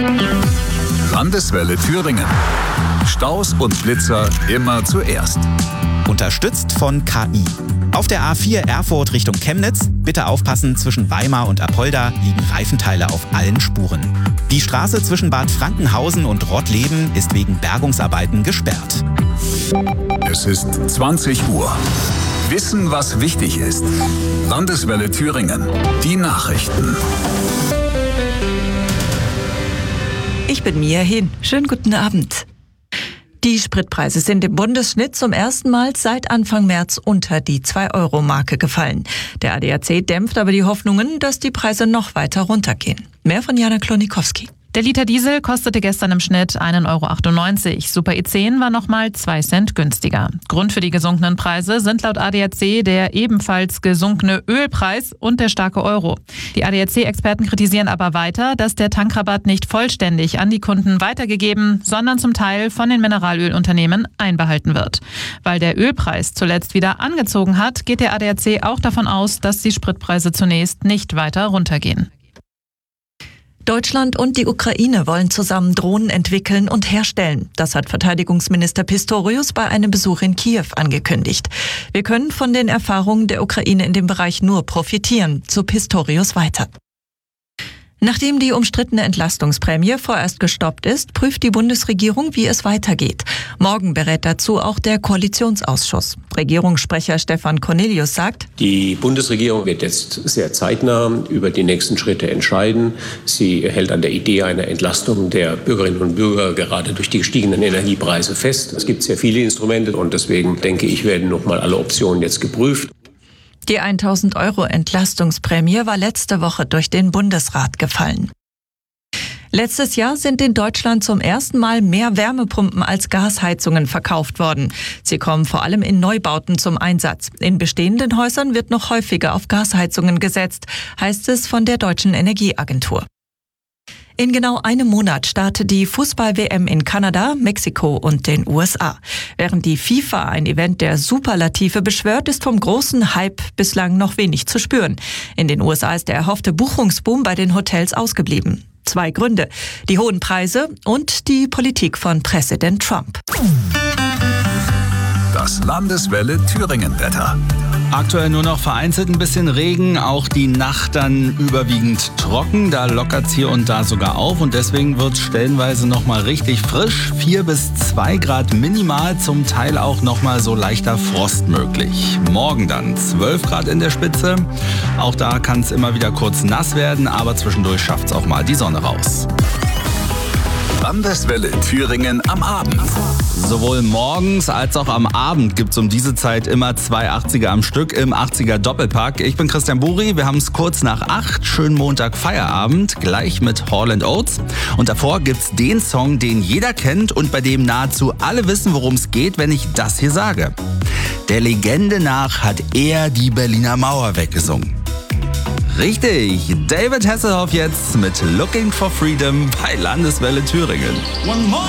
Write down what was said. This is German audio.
Landeswelle Thüringen. Staus und Blitzer immer zuerst. Unterstützt von KI. Auf der A4 Erfurt Richtung Chemnitz, bitte aufpassen, zwischen Weimar und Apolda liegen Reifenteile auf allen Spuren. Die Straße zwischen Bad Frankenhausen und Rottleben ist wegen Bergungsarbeiten gesperrt. Es ist 20 Uhr. Wissen, was wichtig ist. Landeswelle Thüringen. Die Nachrichten. Ich bin Mia Hin. Schönen guten Abend. Die Spritpreise sind im Bundesschnitt zum ersten Mal seit Anfang März unter die 2-Euro-Marke gefallen. Der ADAC dämpft aber die Hoffnungen, dass die Preise noch weiter runtergehen. Mehr von Jana Klonikowski. Der Liter Diesel kostete gestern im Schnitt 1,98 €. Super E10 war nochmal 2 Cent günstiger. Grund für die gesunkenen Preise sind laut ADAC der ebenfalls gesunkene Ölpreis und der starke Euro. Die ADAC-Experten kritisieren aber weiter, dass der Tankrabatt nicht vollständig an die Kunden weitergegeben, sondern zum Teil von den Mineralölunternehmen einbehalten wird. Weil der Ölpreis zuletzt wieder angezogen hat, geht der ADAC auch davon aus, dass die Spritpreise zunächst nicht weiter runtergehen. Deutschland und die Ukraine wollen zusammen Drohnen entwickeln und herstellen. Das hat Verteidigungsminister Pistorius bei einem Besuch in Kiew angekündigt. Wir können von den Erfahrungen der Ukraine in dem Bereich nur profitieren, so Pistorius weiter. Nachdem die umstrittene Entlastungsprämie vorerst gestoppt ist, prüft die Bundesregierung, wie es weitergeht. Morgen berät dazu auch der Koalitionsausschuss. Regierungssprecher Stefan Cornelius sagt: Die Bundesregierung wird jetzt sehr zeitnah über die nächsten Schritte entscheiden. Sie hält an der Idee einer Entlastung der Bürgerinnen und Bürger gerade durch die gestiegenen Energiepreise fest. Es gibt sehr viele Instrumente und deswegen denke ich, werden nochmal alle Optionen jetzt geprüft. Die 1.000 € Entlastungsprämie war letzte Woche durch den Bundesrat gefallen. Letztes Jahr sind in Deutschland zum ersten Mal mehr Wärmepumpen als Gasheizungen verkauft worden. Sie kommen vor allem in Neubauten zum Einsatz. In bestehenden Häusern wird noch häufiger auf Gasheizungen gesetzt, heißt es von der Deutschen Energieagentur. In genau einem Monat startet die Fußball-WM in Kanada, Mexiko und den USA. Während die FIFA ein Event der Superlative beschwört, ist vom großen Hype bislang noch wenig zu spüren. In den USA ist der erhoffte Buchungsboom bei den Hotels ausgeblieben. 2 Gründe: die hohen Preise und die Politik von Präsident Trump. Das Landeswelle Thüringen-Wetter. Aktuell nur noch vereinzelt ein bisschen Regen, auch die Nacht dann überwiegend trocken. Da lockert es hier und da sogar auf und deswegen wird es stellenweise nochmal richtig frisch. 4 bis 2 Grad minimal, zum Teil auch nochmal so leichter Frost möglich. Morgen dann 12 Grad in der Spitze. Auch da kann es immer wieder kurz nass werden, aber zwischendurch schafft es auch mal die Sonne raus. Landeswelle Thüringen am Abend. Sowohl morgens als auch am Abend gibt es um diese Zeit immer 2 80er am Stück im 80er Doppelpack. Ich bin Christian Buri, wir haben es kurz nach 8, schönen Montag Feierabend, gleich mit Hall & Oates. Und davor gibt's den Song, den jeder kennt und bei dem nahezu alle wissen, worum es geht, wenn ich das hier sage. Der Legende nach hat er die Berliner Mauer weggesungen. Richtig, David Hasselhoff jetzt mit Looking for Freedom bei Landeswelle Thüringen.